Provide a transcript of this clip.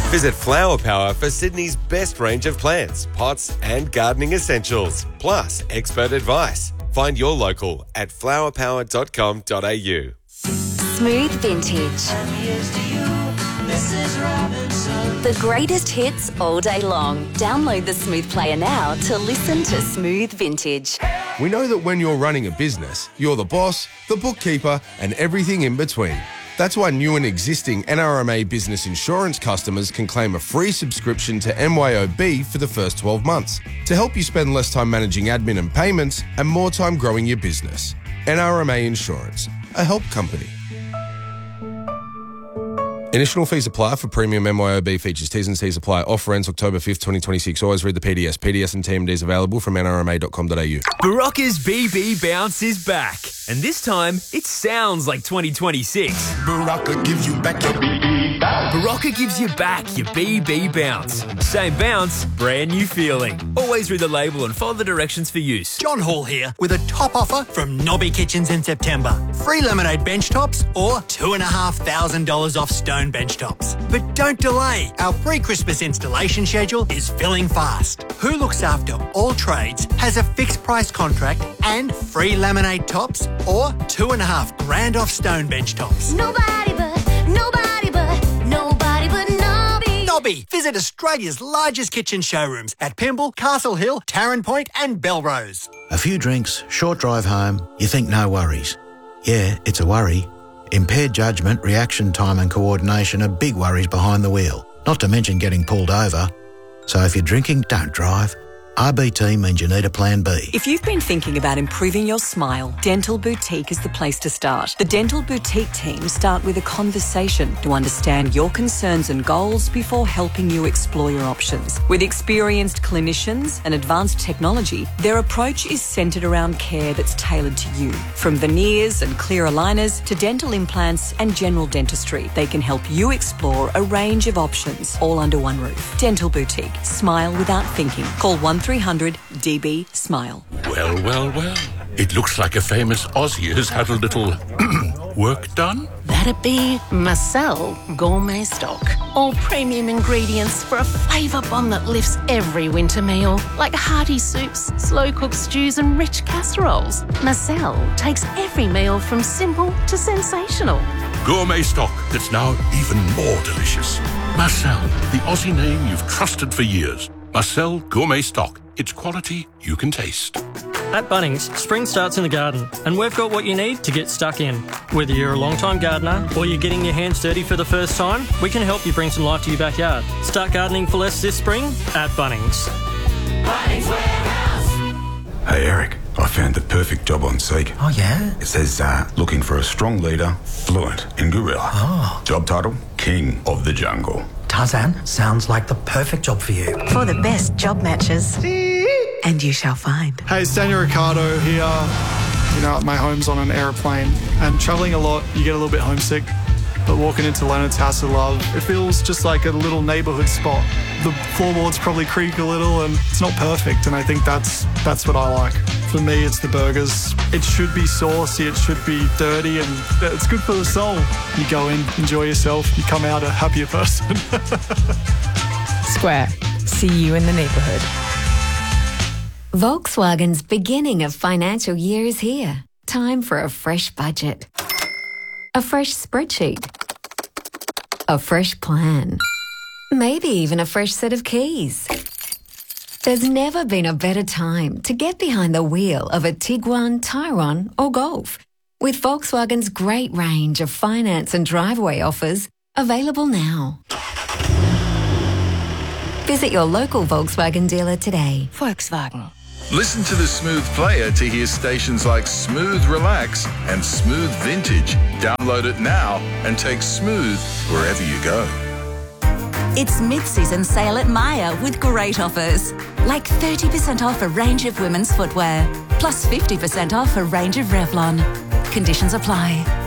Visit Flower Power for Sydney's best range of plants, pots and gardening essentials, plus expert advice. Find your local at flowerpower.com.au. Smooth Vintage. The greatest hits all day long. Download the Smooth Player now to listen to Smooth Vintage. We know that when you're running a business, you're the boss, the bookkeeper, and everything in between. That's why new and existing NRMA Business Insurance customers can claim a free subscription to MYOB for the first 12 months to help you spend less time managing admin and payments and more time growing your business. NRMA Insurance, a help company. Initial fees apply for premium MYOB features. T's and C's apply. Offer ends October 5th, 2026. Always read the PDS. PDS and TMDs available from nrma.com.au. Barocca's BB Bounce is back. And this time, it sounds like 2026. Barocca gives you back your BB bounce. Barocca gives you back your BB Bounce. Same bounce, brand new feeling. Always read the label and follow the directions for use. John Hall here with a top offer from Nobby Kitchens in September. Free laminate bench tops or $2,500 off stone bench tops. But don't delay. Our pre-Christmas installation schedule is filling fast. Who Looks After All Trades has a fixed price contract and free laminate tops or $2,500 off stone bench tops. Nobody but Nobby. Nobby. Visit Australia's largest kitchen showrooms at Pymble, Castle Hill, Tarrant Point and Belrose. A few drinks, short drive home, you think no worries. Yeah, it's a worry. Impaired judgment, reaction time and coordination are big worries behind the wheel, not to mention getting pulled over. So if you're drinking, don't drive. RBT means you need a plan B. If you've been thinking about improving your smile, Dental Boutique is the place to start. The Dental Boutique team start with a conversation to understand your concerns and goals before helping you explore your options. With experienced clinicians and advanced technology, their approach is centred around care that's tailored to you. From veneers and clear aligners to dental implants and general dentistry, they can help you explore a range of options all under one roof. Dental Boutique. Smile without thinking. Call 1300 DB Smile. Well. It looks like a famous Aussie has had a little work done. That'd be Marcel Gourmet Stock. All premium ingredients for a flavour bomb that lifts every winter meal, like hearty soups, slow-cooked stews and rich casseroles. Marcel takes every meal from simple to sensational. Gourmet stock that's now even more delicious. Marcel, the Aussie name you've trusted for years. Marcel Gourmet Stock. It's quality you can taste. At Bunnings, spring starts in the garden, and we've got what you need to get stuck in. Whether you're a long-time gardener or you're getting your hands dirty for the first time, we can help you bring some life to your backyard. Start gardening for less this spring at Bunnings. Bunnings Warehouse. Hey Eric, I found the perfect job on Seek. Oh yeah? It says looking for a strong leader, fluent in gorilla. Oh. Job title, King of the Jungle. Tarzan, sounds like the perfect job for you. For the best job matches. And you shall find. Hey, it's Daniel Ricciardo here. You know, my home's on an aeroplane, and travelling a lot, you get a little bit homesick. But walking into Leonard's House of Love, it feels just like a little neighbourhood spot. The floorboards probably creak a little, and it's not perfect, and I think that's what I like. For me, it's the burgers. It should be saucy, it should be dirty, and it's good for the soul. You go in, enjoy yourself, you come out a happier person. Square. See you in the neighbourhood. Volkswagen's beginning of financial year is here. Time for a fresh budget. A fresh spreadsheet. A fresh plan. Maybe even a fresh set of keys. There's never been a better time to get behind the wheel of a Tiguan, Tyrone or Golf. With Volkswagen's great range of finance and driveway offers available now. Visit your local Volkswagen dealer today. Volkswagen. Listen to the Smooth Player to hear stations like Smooth Relax and Smooth Vintage. Download it now and take Smooth wherever you go. It's mid-season sale at Myer with great offers. Like 30% off a range of women's footwear, plus 50% off a range of Revlon. Conditions apply.